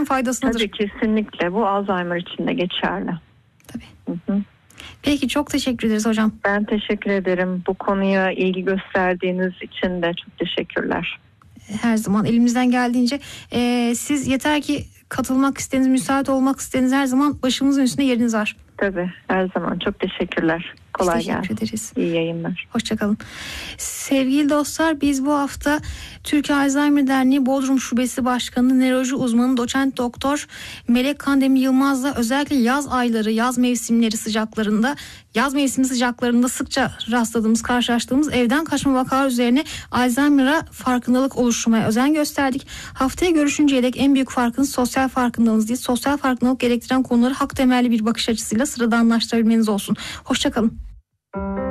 faydasındadır. Tabii kesinlikle bu Alzheimer için de geçerli. Tabii. Hı. Peki çok teşekkür ederiz hocam. Ben teşekkür ederim. Bu konuya ilgi gösterdiğiniz için de çok teşekkürler. Her zaman elimizden geldiğince siz yeter ki katılmak istediğiniz, müsait olmak istediğiniz her zaman başımızın üstünde yeriniz var. Tabii her zaman çok teşekkürler. Kolay gelsin. Teşekkür ederiz. İyi yayınlar. Hoşçakalın. Sevgili dostlar, biz bu hafta Türkiye Alzheimer Derneği Bodrum Şubesi Başkanı, nöroloji uzmanı doçent doktor Melek Kandemir Yılmaz'la özellikle yaz ayları, yaz mevsimleri sıcaklarında, yaz mevsimi sıcaklarında sıkça rastladığımız, karşılaştığımız evden kaçma vakaları üzerine Alzheimer'a farkındalık oluşturmaya özen gösterdik. Haftaya görüşünceye dek en büyük farkınız sosyal farkındalığınız değil, sosyal farkındalık gerektiren konuları hak temelli bir bakış açısıyla sıradanlaştırabilmeniz olsun. Hoşçakalın.